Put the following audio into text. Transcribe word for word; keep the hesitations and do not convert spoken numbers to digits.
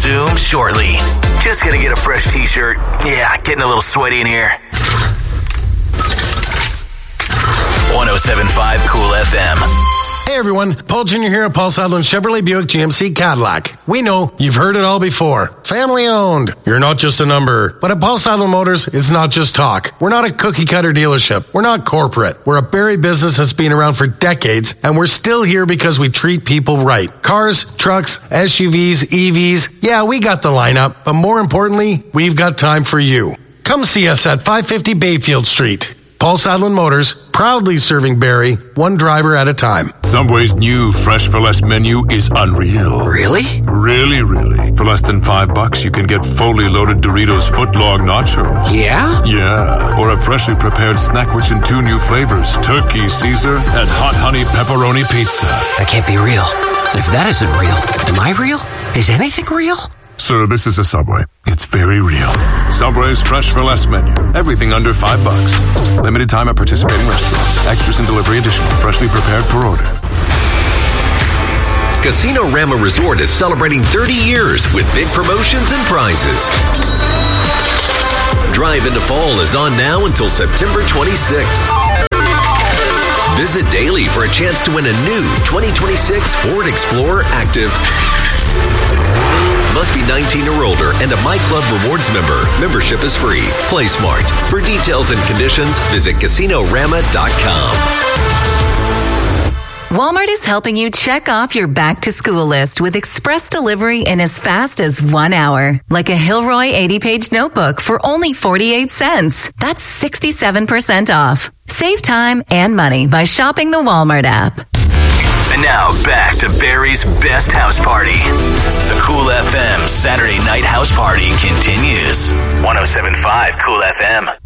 resume shortly. Just gonna get a fresh t-shirt. Yeah, getting a little sweaty in here. one oh seven point five Cool F M. Hey everyone, Paul Junior here at Paul Sadlin Chevrolet Buick G M C Cadillac. We know you've heard it all before. Family owned. You're not just a number. But at Paul Sadlin Motors, it's not just talk. We're not a cookie cutter dealership. We're not corporate. We're a Barrie business that's been around for decades, and we're still here because we treat people right. Cars, trucks, S U Vs, E Vs. Yeah, we got the lineup, but more importantly, we've got time for you. Come see us at five fifty Bayfield Street. Paul Sadlin Motors, proudly serving Barrie, one driver at a time. Subway's new Fresh for Less menu is unreal. Really? Really, really. For less than five bucks, you can get fully loaded Doritos footlong nachos. Yeah? Yeah. Or a freshly prepared snack rich in two new flavors, Turkey Caesar and Hot Honey Pepperoni Pizza. That can't be real. And if that isn't real, am I real? Is anything real? Sir, this is a Subway. It's very real. Subway's Fresh for Less menu. Everything under five bucks. Limited time at participating restaurants. Extras and delivery additional. Freshly prepared per order. Casino Rama Resort is celebrating thirty years with big promotions and prizes. Drive into Fall is on now until September twenty-sixth. Visit daily for a chance to win a new twenty twenty-six Ford Explorer Active. Must be nineteen or older and a My Club Rewards member. Membership is free. Play smart. For details and conditions, visit casino rama dot com. Walmart is helping you check off your back-to-school list with express delivery in as fast as one hour. Like a Hilroy eighty-page notebook for only forty-eight cents. That's sixty-seven percent off. Save time and money by shopping the Walmart app. And now back to Barrie's best house party. The Cool F M Saturday Night House Party continues. one oh seven point five Cool F M.